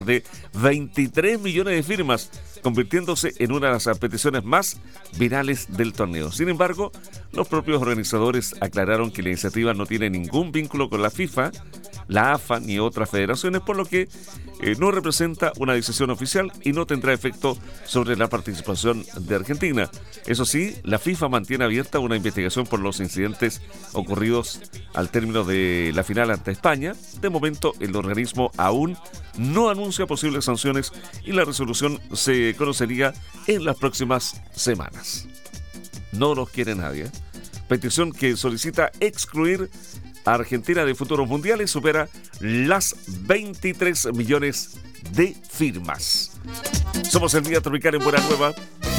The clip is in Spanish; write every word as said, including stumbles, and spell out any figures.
de veintitrés millones de firmas, convirtiéndose en una de las peticiones más virales del torneo. Sin embargo, los propios organizadores aclararon que la iniciativa no tiene ningún vínculo con la FIFA, la A F A ni otras federaciones, por lo que eh, no representa una decisión oficial y no tendrá efecto sobre la participación de Argentina. Eso sí, la FIFA mantiene abierta una investigación por los incidentes ocurridos al término de la final ante España. De momento, el organismo aún no anuncia posibles sanciones y la resolución se conocería en las próximas semanas. No los quiere nadie. Petición que solicita excluir a Argentina de futuros mundiales supera las veintitrés millones de firmas. Somos el Día Tropical en Buena Nueva.